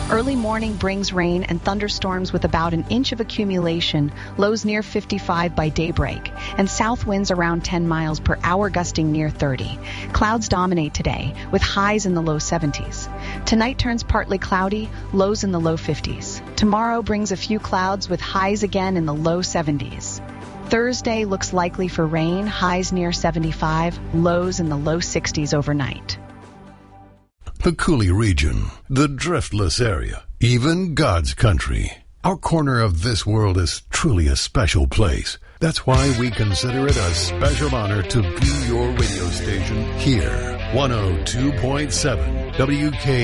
Early morning brings rain and thunderstorms with about an inch of accumulation, lows near 55 by daybreak, and south winds around 10 miles per hour gusting near 30. Clouds dominate today, with highs in the low 70s. Tonight turns partly cloudy, lows in the low 50s. Tomorrow brings a few clouds with highs again in the low 70s. Thursday looks likely for rain, highs near 75, lows in the low 60s overnight. The Coulee region, the driftless area, even God's country. Our corner of this world is truly a special place. That's why we consider it a special honor to be your radio station here. 102.7 WK